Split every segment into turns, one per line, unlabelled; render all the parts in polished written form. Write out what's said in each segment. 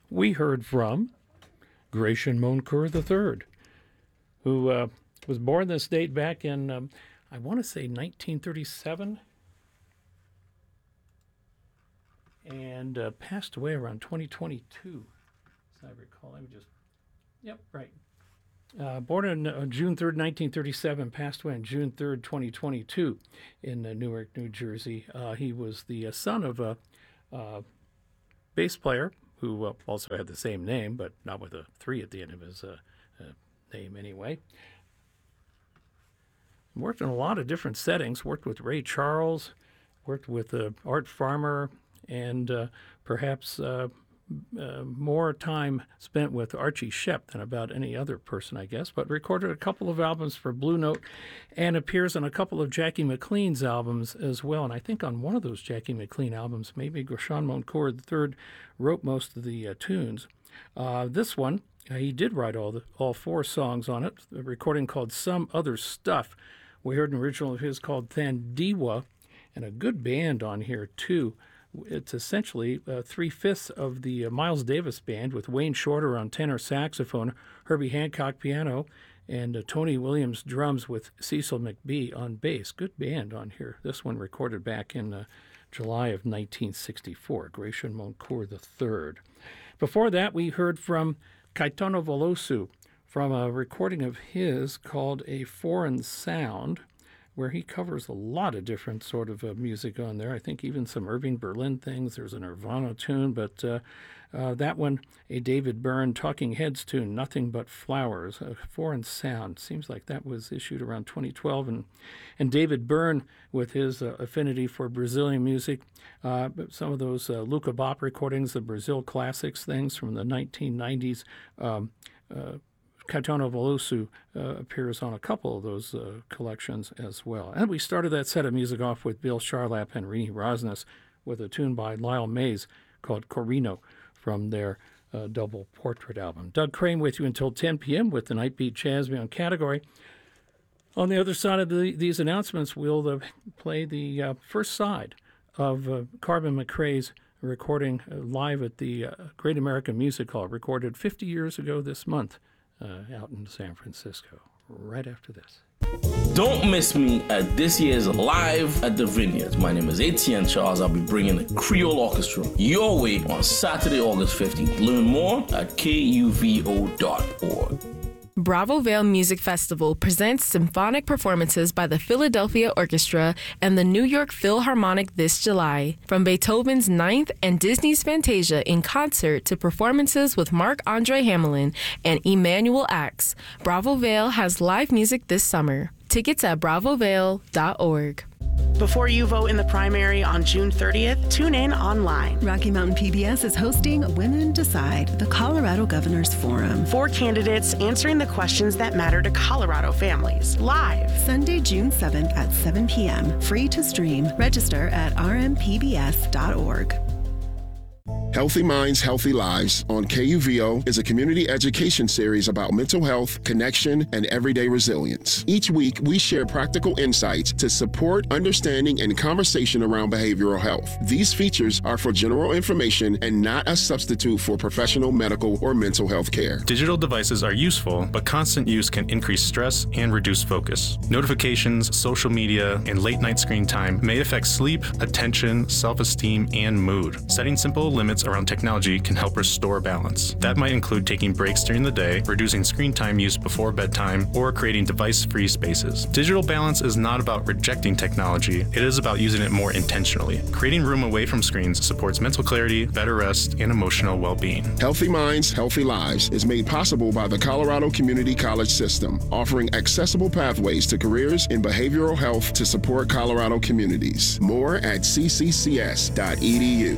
we heard from Gratian Moncur III, who was born this date back in, I want to say 1937, and passed away around 2022, as I recall. Let me just, yep, right. Born on June 3rd, 1937, passed away on June 3rd, 2022 in Newark, New Jersey. He was the son of a bass player who also had the same name, but not with a 3 at the end of his name anyway. Worked in a lot of different settings, worked with Ray Charles, worked with Art Farmer, and perhaps more time spent with Archie Shepp than about any other person, I guess, but recorded a couple of albums for Blue Note and appears on a couple of Jackie McLean's albums as well. And I think on one of those Jackie McLean albums, maybe Gratian Moncur III wrote most of the tunes. This one, he did write all 4 songs on it, a recording called Some Other Stuff. We heard an original of his called Thandiwa, and a good band on here, too. It's essentially 3/5 of the Miles Davis Band with Wayne Shorter on tenor saxophone, Herbie Hancock piano, and Tony Williams drums with Cecil McBee on bass. Good band on here. This one recorded back in July of 1964, Gratian Moncur III. Before that, we heard from Caetano Veloso from a recording of his called A Foreign Sound, where he covers a lot of different sort of music on there. I think even some Irving Berlin things. There's a Nirvana tune, but that one, a David Byrne Talking Heads tune, Nothing But Flowers, A Foreign Sound. Seems like that was issued around 2012. And David Byrne, with his affinity for Brazilian music, some of those Luca Bop recordings, the Brazil Classics things from the 1990s, Caetano Veloso appears on a couple of those collections as well. And we started that set of music off with Bill Charlap and Rini Rosnes with a tune by Lyle Mays called Corino from their double portrait album. Doug Crane with you until 10 p.m. with the Nightbeat Jazz Band category. On the other side of these announcements, we'll play the first side of Carmen McRae's recording live at the Great American Music Hall, recorded 50 years ago this month. Out in San Francisco, right after this.
Don't miss me at this year's Live at the Vineyards. My name is Etienne Charles. I'll be bringing the Creole Orchestra your way on Saturday, August 15th. Learn more at kuvo.org.
Bravo Vale Music Festival presents symphonic performances by the Philadelphia Orchestra and the New York Philharmonic this July. From Beethoven's Ninth and Disney's Fantasia in concert to performances with Marc-Andre Hamelin and Emanuel Ax, Bravo Vale has live music this summer. Tickets at bravovale.org.
Before you vote in the primary on June 30th, tune in online.
Rocky Mountain PBS is hosting Women Decide, the Colorado Governors Forum.
4 candidates answering the questions that matter to Colorado families. Live.
Sunday, June 7th at 7 p.m. Free to stream. Register at rmpbs.org.
Healthy Minds, Healthy Lives on KUVO is a community education series about mental health, connection, and everyday resilience. Each week, we share practical insights to support understanding and conversation around behavioral health. These features are for general information and not a substitute for professional medical or mental health care.
Digital devices are useful, but constant use can increase stress and reduce focus. Notifications, social media, and late-night screen time may affect sleep, attention, self-esteem, and mood. Setting simple limits around technology can help restore balance. That might include taking breaks during the day, reducing screen time use before bedtime, or creating device-free spaces. Digital balance is not about rejecting technology, it is about using it more intentionally. Creating room away from screens supports mental clarity, better rest, and emotional well-being.
Healthy Minds, Healthy Lives is made possible by the Colorado Community College System, offering accessible pathways to careers in behavioral health to support Colorado communities. More at cccs.edu.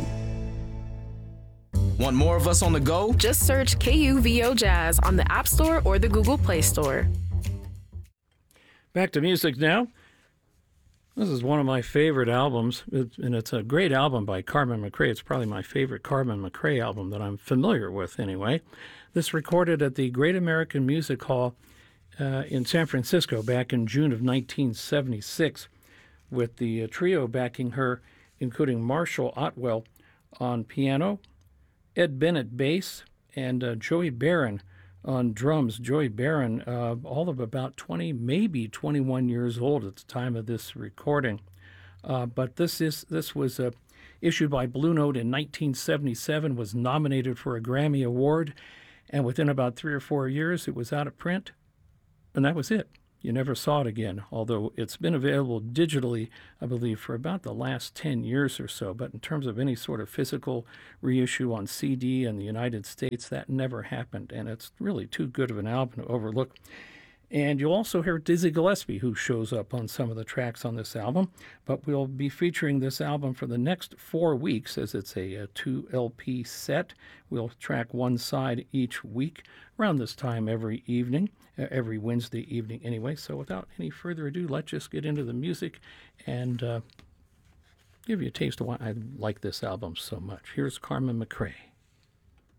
Want more of us on the go?
Just search KUVO Jazz on the App Store or the Google Play Store.
Back to music now. This is one of my favorite albums, and it's a great album by Carmen McRae. It's probably my favorite Carmen McRae album that I'm familiar with anyway. This recorded at the Great American Music Hall in San Francisco back in June of 1976 with the trio backing her, including Marshall Otwell on piano, Ed Bennett bass, and Joey Barron on drums. Joey Barron, all of about 20, maybe 21 years old at the time of this recording. But this was issued by Blue Note in 1977, was nominated for a Grammy Award, and within about 3 or 4 years, it was out of print, and that was it. You never saw it again, although it's been available digitally, I believe, for about the last 10 years or so. But in terms of any sort of physical reissue on CD in the United States, that never happened, and it's really too good of an album to overlook. And you'll also hear Dizzy Gillespie, who shows up on some of the tracks on this album. But we'll be featuring this album for the next 4 weeks, as it's a 2 LP set. We'll track one side each week around this time every evening, every Wednesday evening anyway. So without any further ado, let's just get into the music and give you a taste of why I like this album so much. Here's Carmen McRae.